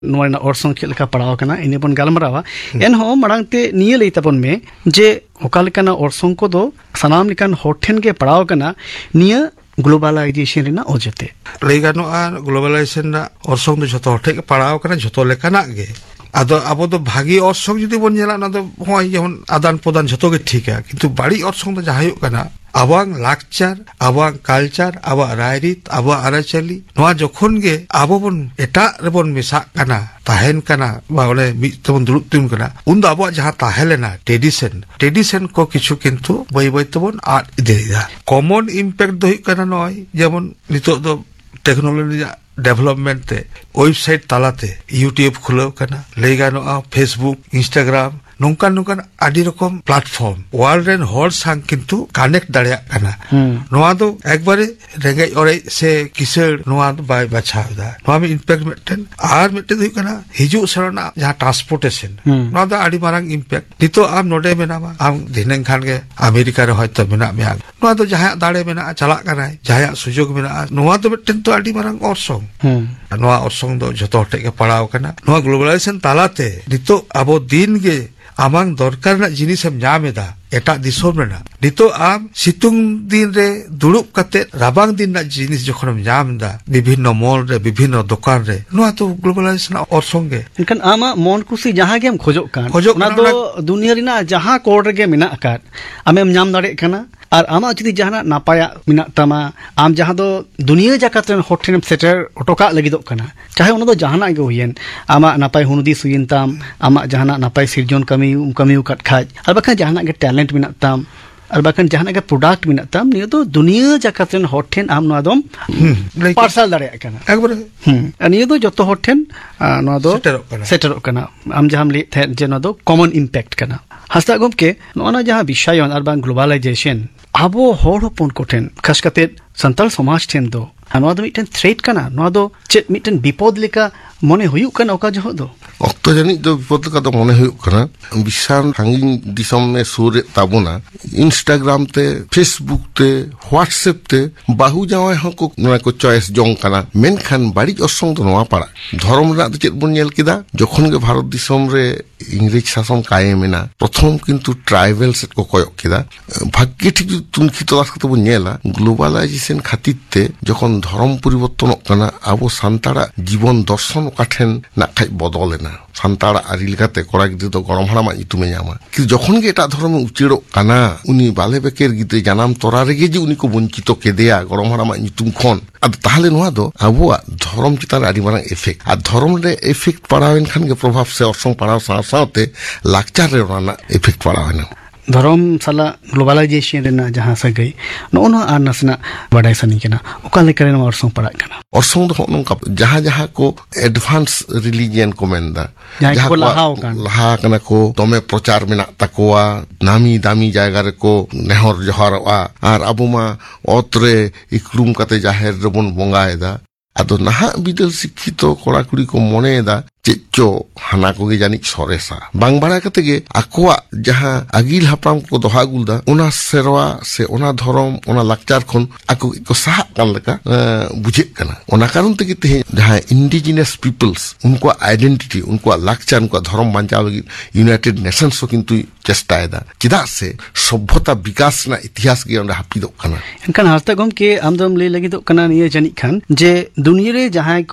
नोना ऑर्सों check लेका पड़ाव कना इने बन गालमरावा एनहो मरांगते निये लई तबन में जे ओका लेकाना ऑर्सों को दो सनाम लेकान होठेन के पड़ाव कना निये ग्लोबलाइजेशन रेना ओजेते लई गानोआ ग्लोबलाइजेशन ना ऑर्सों दो जतो होठे के पड़ाव कना जतो लेकाना गे आदो अब तो भागी ऑर्सों जुदी बन जेला ना तो होय जेमन आदान प्रदान जतो के ठीक है किंतु बाड़ी ऑर्सों तो जहां कना आबांग लाक्चार आबांग कल्चर आबा रायरित आबा आराचली नोआ जखन गे आबो बन एटा रेबन मिसा कना ताहेन कना बा ओले मितबन दुरुब तुम कना उन आबो जहां ताहेलेना ट्रेडिशन को किछु किंतु बय बय तबन आर्ट इदेदा कॉमन इंपैक्ट दो कना नय जेमन नितो दो टेक्नोलॉजी डेवलपमेंट ते वेबसाइट तालाते यूट्यूब खुलो कना लई गानोआ फेसबुक इंस्टाग्राम नोंकान नोंकान आदि रकम प्लेटफॉर्म वर्ल्ड रेन हॉल सांग किंतु कनेक्ट दाड़िया कना नोआ दो एक बारे रेंगे ओरे से किसर नोआ दो बाय बाछादा नोआ में इंपैक्ट मेटेन आर मेटेन हुई कना हिजु सरना जहां ट्रांसपोर्टेशन नोआ दो आदि मारंग इंपैक्ट नितो आम नोडे मेनामा आम दिनें खान के अमेरिका रे होयतो मेना मेया नोआ दो जहां दाड़े मेना चला कना जहां सुजोग मेना नोआ दो मेटेन तो आदि मारंग ऑर्सों नोआ ऑर्सों दो जतो हटे के पड़ाव कना नोआ ग्लोबलाइजेशन तालाते नितो अबो दिन गे आमांग दरकार ना जिनिस हम जामेदा एटा दिसोम रेना नितो आम सितुंग दिन रे दुरुब कते राबांग दिन ना जिनिस जखन हम जामदा विभिन्न मॉल रे विभिन्न दुकान रे नोआ तो ग्लोबलाइजेशन और संगे इनकन आमा मन खुशी जहां गे हम खोजो कान ना दो दुनिया रिना जहां कोड रे गे मिना अकात आमेम नाम दाड़े कना और आमा जुदी जहां नापाया मिना तमा आम जहां दो दुनिया जाकत रेन होठेन सेटर ओटोका लगिदो कना चाहे उन दो जहां गे हुयेन आमा नापाय हुनुदी सुयिन ताम आमा जहां नापाय सिरजन कमी उकट खाज और बखन जहां गे टैलेंट मिना ताम और बखन जहां गे प्रोडक्ट मिना ताम नियो दो दुनिया जाकत रेन होठेन आम नोआ दम पार्सल दाड़े कना एकबारे नियो दो जतो होठेन नोआ दो सेटरो कना आम जहां ले थे जे नोआ दो कॉमन इंपैक्ट कना हस्ता गमके नोना जहां विषय और बांग ग्लोबलाइजेशन आबो होड़ होपन कोठेन खास कते संताल समाज ठेन दो नोआ दो मिटन थ्रेट कना नोआ दो चेत मिटन विपद लेका मने हुयुक कना ओका जहो दो अक्तो जानी दो विपद का तो मने हुयुक कना विशाल सांगिन दिसम में सुर ताबुना इंस्टाग्राम ते फेसबुक ते व्हाट्सएप ते बाहु जावाय हको नोआ को चॉइस जोंग कना मेनखान बाड़ी असंग तो नोआ पारा धर्म रा चेत बन नेल किदा जखन गे भारत दिसम रे इंग्लिश शासन कायमेना प्रथम किंतु ट्राइबल सेट को कोयक किदा भाग्य ठीक तुनखी तलाश कते बन नेला ग्लोबलाइजेशन खातिरते जखन धर्म परिवर्तन कना आबो सांतारा जीवन दर्शन काठेन नाखाय बदलेना सांतारा आरि लेकाते कोड़ा गिद्रे तो गरम हाड़ामा इतुमे ᱧᱟᱢᱟ कि जखन गे एटा धर्म उचिड़ो काना उनी बाले बेकेर गिद्रे जानाम तोरा रेगे जे उनी को वंचितो केदेया गरम हाड़ामा इतुम खन अब ताहले नोआ दो आबोआ धर्म चितान आदि मारंग इफेक्ट आ धर्म रे इफेक्ट पड़ावेन खान के प्रभाव से अर्संग पड़ाव साथे लाक्चार रे राना इफेक्ट पड़ावेन धर्म साला ग्लोबलाइजेशन रेना जहां से गई नोनो आर नसना बडाय सनी केना ओका लेकर न अर्संग पड़ा केना अर्संग दो नोंका जहां को एडवांस रिलीजियन को मेंदा जहां को लहा कना को तमे प्रचार मेना तकोआ नामी दामी जायगा रे को नेहर जोहारवा आर अबुमा ओतरे इक्रुम कते जाहेर रेबन बंगायदा आदो नहा बिदल शिक्षित कोड़ा कुड़ी को मनेदा चेचो हाना को गे जानी सरेसा बांग बाड़ा कते गे आकोआ जहां आगिल हापराम को दोहा गुलदा ओना सेरवा से ओना धर्म ओना लाक्चार खन आको को साहा कान लेका बुझे कना ओना कारण ते ते जहां इंडिजिनस पीपल्स उनको आइडेंटिटी उनको लाक्चार उनको धर्म बांचाव लगी यूनाइटेड नेशंस को किंतु चेष्टायदा चिदा से सभ्यता विकास ना इतिहास गे ओंडा हापिदो कना एनकान हास्ता गम के आमदम ले लगी दो कना निये जनी खान जे दुनिया रे जहां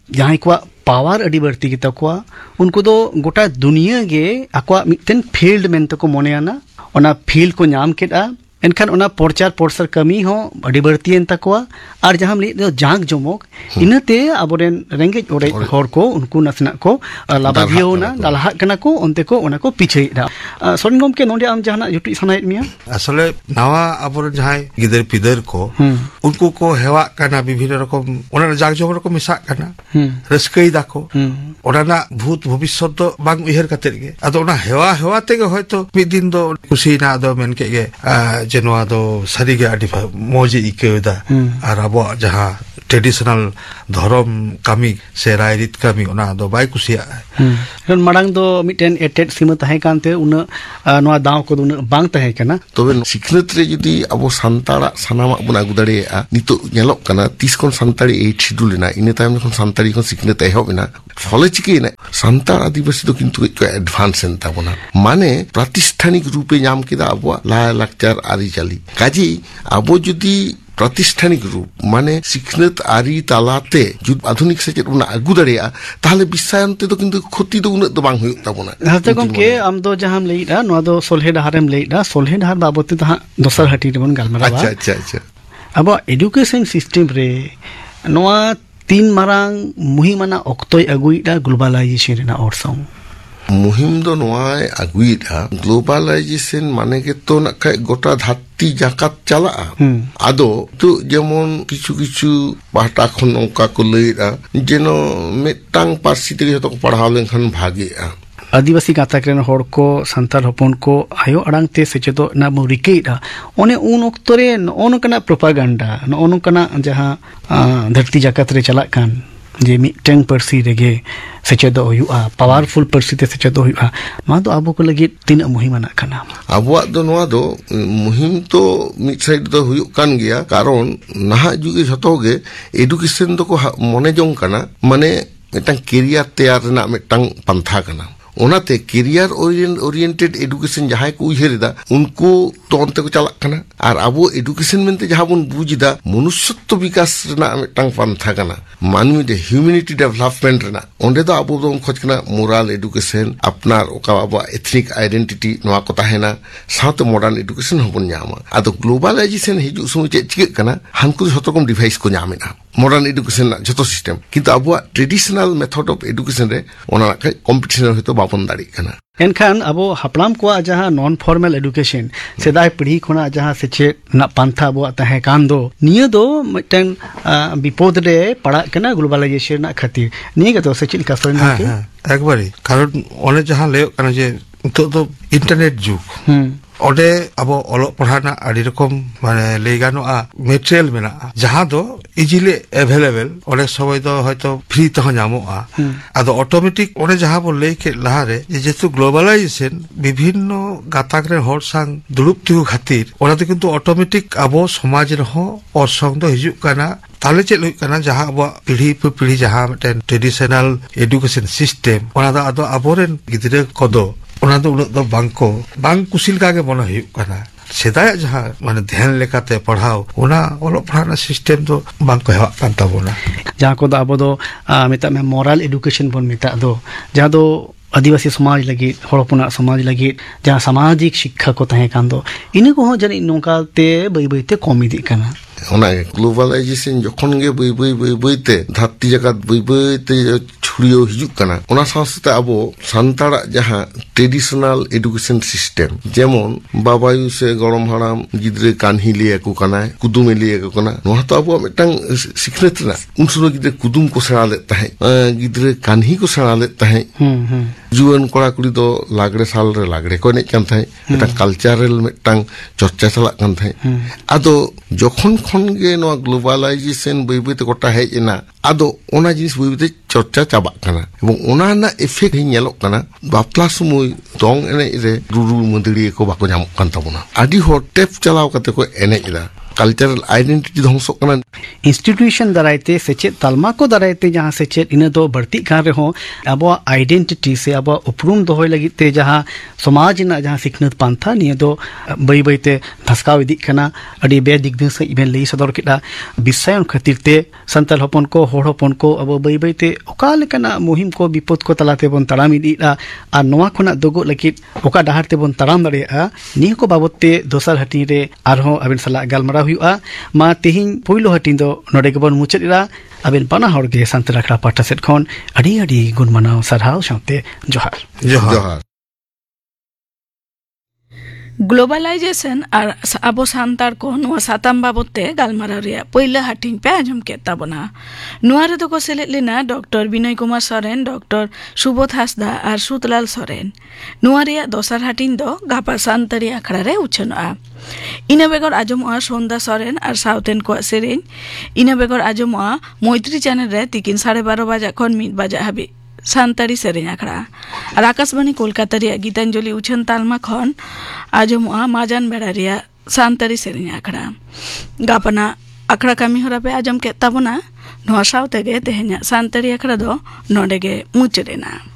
को पावर अड़ी बढ़ती की तकवा उनको दो गोटा दुनिया गे आकवा मिटन फील्ड मेन तको मोनेयाना ओना फील्ड को नाम केदा एनखान ओना प्रचार प्रसार कमी हो अड़ी बढ़ती एन तकवा और जहां ले जांग जमोक इनते अबोरेन रेंगेज ओरे हर को उनको नसना को लाभागियो ना दलहा कना को ओनते को ओना को पिछेदा सोनगम के नोंडे आम जहाना जुटी सनाइत मिया असले नावा अबोर जहां गिदर पिदर को उनको को हेवा कना विभिन्न रकम ओना जाग जमर को मिसा कना रस्कई दाको ओना ना भूत भविष्य दो बांग उहर कते गे अदो ओना हेवा ते गे होयतो मिद दिन दो खुशी ना दो मेन के गे जेनवा दो सारी गे आदि मोजे इकेदा और अब जहां ट्रेडिशनल धर्म कमी से रायरीत कमी ओना दो बाय कुसिया मांग दो मिटेन एटेड सीमा तहे कानते उन नोआ दाव को उन बांग तहे कना तबे सिखनत रे जुदी अबो संताड़ा सनामा बन आगु दाड़ेया नितो नेलोक कना 30 कोन संताड़ी 8 शेड्यूल ना इने तायम जखन संताड़ी कोन सिखनत एहोबना फले चिकेना संताड़ आदिवासी दो किंतु को एडवांस एन ताबोना माने प्रातिष्ठानिक रूपे नाम केदा अबो लाय लाक्चार आरी चाली काजी अबो जुदी प्रातिष्ठानिक रूप माने सिखनत आरी तालाते जुद आधुनिक सेचेत बना आगु दाड़ेया ताहले बिसायनते दो किंतु क्षति दो उन दो बांग हुयुक ताबोना हते गमके आम दो जहां लेइदा नो दो सोलहे डहारेम लेइदा सोलहे डहार बाबते तहा दोसर हटी रेबन गालमरावा अच्छा अब एजुकेशन सिस्टम रे नोआ 3 मारांग मुहिमाना ऑक्तोय अगुइदा ग्लोबलाइजेशन रेना ऑर्सोंग मुहिम दो नोआय अगुइदा ग्लोबलाइजेशन माने के तो नखाय गोटा धरती जाकात चला आदो तो जेमन किछु किछु पाटा खन नोका को लइदा जेनो मेटांग पारसी ते जतो पढ़ाव लेखन भागेआ आदिवासी गाता के होड़ को संताल होपन को आयो अड़ांग ते सेचेदो ना मुरिकेदा ओने उन ओक्तरे ओन कना प्रोपागेंडा ओन कना जहां धरती जाकात रे चला कान जे मिटेंग परसी रेगे सेचेदो हुआ पावरफुल परसी ते सेचेदो हुआ मा दो आबो को लगी तीन मुहिम ना कना आबो दो नोआ दो मुहिम तो मिड साइड दो हुयु कान गया कारण नहा जुगे जतोगे एडुकेशन दो को मने जोंग कना माने मिटंग कैरियर तैयार ना मिटंग पंथा कना ओनाते कैरियर ओरिएंटेड एडुकेशन जहां को उहेरदा उनको तो अंते को चला कना और आबो एडुकेशन मेनते जहां बन बुझदा मनुष्यत्व विकास रना मिटंग पंथा कना मानवी दे ह्यूमैनिटी डेवलपमेंट रना ओंडे दो आबो दो खोज कना मोरल एडुकेशन अपनार ओका आबो एथनिक आइडेंटिटी नोआ को ताहेना साथ मॉडर्न एडुकेशन होबन न्यामा आदो ग्लोबलाइजेशन हिजु समय चे चिक कना हानकु जतो कम डिवाइस को न्यामेना मॉडर्न एडुकेशन जतो सिस्टम किंतु आबो ट्रेडिशनल मेथड ऑफ एडुकेशन रे ओना कंपटीशन होतो बापन दाड़ी कना एनखान अब हापलाम को जहां नॉन फॉर्मल एडुकेशन सेदाय पीढ़ी खोना जहां सेचे ना पांथा अब तहे कान दो निये दो मिटन विपद रे पड़ा कना ग्लोबलाइजेशन ना खातिर निये तो सेचे का सोन के एकबारे कारण ओने जहां ले कना जे तो इंटरनेट जुग ओडे अब ओलो पढ़ाना आदि रकम माने ले गानोआ मटेरियल मेना जहां दो इजीली अवेलेबल ओने समय दो हयतो फ्री तो नामोआ आदो ऑटोमेटिक ओने जहां बो ले के लारे जेतु ग्लोबलाइजेशन विभिन्न गाताक रे हर संग दुरुप तिउ खातिर ओना तो किंतु ऑटोमेटिक अब समाज रे हो और संग दो हिजु काना ताले चेल हुई काना जहां अब पीढ़ी पे पीढ़ी जहां मिटन ट्रेडिशनल एडुकेशन सिस्टम ओना दो आदो अबोरेन गिदरे कोदो ओना दो उन दो बांको बांग कुसिल का के मन हुई काना सेदाय जहां माने ध्यान लेकाते पढ़ाओ ओना ओलो पढ़ाना सिस्टम दो बांको हेवा कांता बोना जहां को दो आबो दो मिता में मोरल एडुकेशन बन मिता दो जहां दो आदिवासी समाज लगी हड़पना समाज लगी जहां सामाजिक शिक्षा को तहे कान दो इन को जनी नोकाते बई बईते कम इदी काना ओना ग्लोबलाइजेशन जखन गे बई बईते धरती जगत बई बईते छुड़ियो हिजुक कना ओना साथे अबो संताड़ा जहां ट्रेडिशनल एडुकेशन सिस्टम जेमन बाबायु से गरम हराम गिद्रे कान्ही लिया को कना कुदुम लिया को कना नोहा तो अबो मिटंग सिखनेत ना उन सुनो गिद्रे कुदुम को सेड़ा ले ताहे गिद्रे कान्ही को सेड़ा ले ताहे जुवन कोड़ा कुड़ी दो लागड़े साल रे लागड़े को ने कान थाहे मिटंग कल्चरल मिटंग चर्चा चला कान थाहे आदो जखन खन गे नो ग्लोबलाइजेशन बई बईते गोटा हेज एना आदो ओना जिनिस बई बईते चर्चा चाबा कना एबं ओना ना इफेक्ट हि नेलोक कना बापला समय दंग एने रे रुरु मंदिड़ी को बाको जामक कान ताबोना आदि हो टेप चलाव कते को एने इदा कल्चरल आइडेंटिटी ध्वंस कना इंस्टीट्यूशन दारायते सेचे तालमा को दारायते जहां सेचे इने दो बढ़ती कार रे हो अब आइडेंटिटी से अब उपरूम दोहय लगिते जहां समाज ना जहां सिखनत पांथा निये दो बई बईते धसकाव इदी कना अडी बे दिगदिन से इबेन लई सदर किदा विषयन खातिरते संताल होपन को होड़ होपन को अब बई बईते ओका लेकना मुहिम को विपद को तलाते बन तड़ाम इदीदा आ नोवा खना दोगो लगित ओका डहारते बन तड़ाम दड़ेया निये को बाबतते दोसर हटी रे आरहो अबेन सला गालमरा हुआ मा तेहिं पुइलो हटिन दो नोडे के बन मुचेदरा अबेन बना हर गे संतल अखड़ा पाटा सेट खन अडी अडी गुण मनाव सरहाव साथे जोहार जोहार ग्लोबलाइजेशन और अब सानतार को नुआ साताम बाबते गालमाराव रिया पहिला हाटिंग पे आजम के ताबना नुआ रे तो को सेलेद लेना डॉक्टर विनय कुमार सोरेन, डॉक्टर सुबोध हासदा और सुतलाल सोरेन। नुआ रिया दोसर हाटिंग दो गापा सानतारी आखड़ा रे उछनआ। इना बेगर आजमआ सोंदा सोरेन और साउथेन को सेरेन। इना बेगर आजमआ मैत्री चैनल रे तिकिन 12:30 बजा खन 1 बजा हाबि सानतारी सेरेन आखड़ा। और आकाशवाणी कोलकाता रिया गीतांजलि उछन तालमा खन आजमआ माजान बेड़ा रिया सानतारी सेरेन आखड़ा। गापना आखड़ा कामी होरा पे आजम के ताबना नोआ साउते गे तेहेnya सानतारी आखड़ा दो नोडे गे मुचरेना।